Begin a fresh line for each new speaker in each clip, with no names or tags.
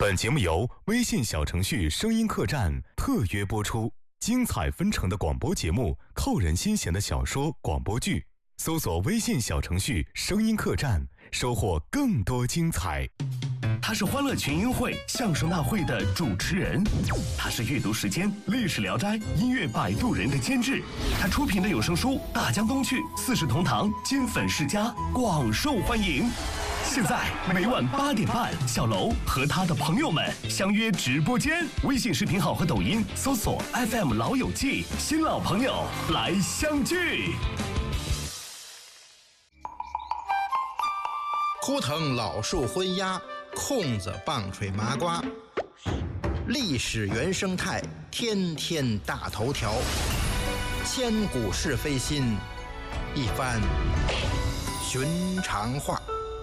本节目由微信小程序声音客栈特约播出，精彩纷呈的广播节目，扣人心弦的小说、广播剧，搜索微信小程序声音客栈，收获更多精彩。
他是欢乐群英会相声大会的主持人，他是阅读时间历史聊斋音乐摆渡人的监制，他出品的有声书大江东去、四世同堂、金粉世家广受欢迎。现在每晚8点半，小楼和他的朋友们相约直播间，微信视频号和抖音搜索 FM 老友记，新老朋友来相聚。
枯藤老树昏鸦，空子棒槌麻瓜，历史原生态，天天大头条，千古是非心，一番寻常话。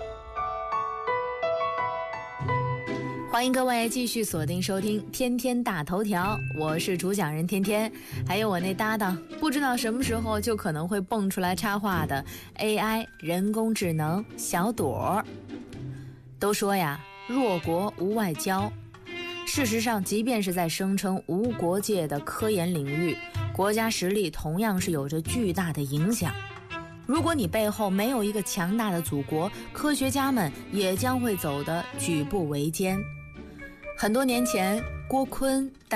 欢迎各位继续锁定收听天天大头条，我是主讲人天天，还有我那搭档不知道什么时候就可能会蹦出来插话的 AI 人工智能小朵。都说呀，弱国无外交，事实上即便是在声称无国界的科研领域，国家实力同样是有着巨大的影响。如果你背后没有一个强大的祖国，科学家们也将会走得举步维艰。很多年前，郭坤